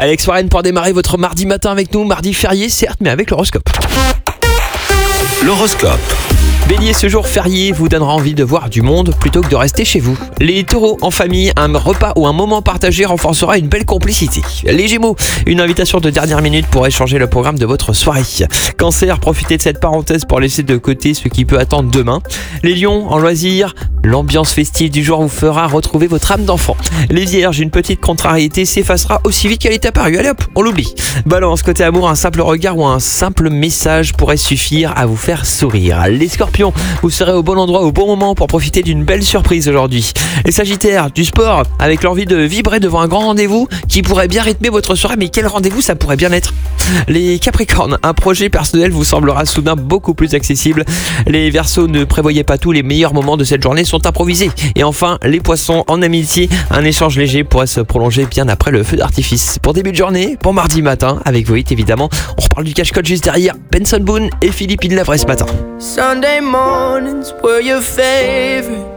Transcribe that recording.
Alex Warren pour démarrer votre mardi matin avec nous. Mardi férié, certes, mais avec l'horoscope. L'horoscope. Bélier, ce jour férié vous donnera envie de voir du monde plutôt que de rester chez vous. Les taureaux, en famille, un repas ou un moment partagé renforcera une belle complicité. Les gémeaux, une invitation de dernière minute pourrait changer le programme de votre soirée. Cancer, profitez de cette parenthèse pour laisser de côté ce qui peut attendre demain. Les lions, en loisir, l'ambiance festive du jour vous fera retrouver votre âme d'enfant. Les vierges, une petite contrariété s'effacera aussi vite qu'elle est apparue. Allez hop, on l'oublie. Balance, côté amour, un simple regard ou un simple message pourrait suffire à vous faire sourire. Les scorpions, vous serez au bon endroit au bon moment pour profiter d'une belle surprise aujourd'hui. Les sagittaires, du sport, avec l'envie de vibrer devant un grand rendez-vous qui pourrait bien rythmer votre soirée, mais quel rendez-vous ça pourrait bien être. Les capricornes, un projet personnel vous semblera soudain beaucoup plus accessible. Les verseaux, ne prévoyez pas tout, les meilleurs moments de cette journée sont improvisés. Et enfin, les poissons, en amitié, un échange léger pourrait se prolonger bien après le feu d'artifice. Pour début de journée, pour mardi matin, avec vos hits évidemment, on reparle du cache-code juste derrière. Benson Boone et Philippe Idelavré ce matin. Sunday mornings were your favorite.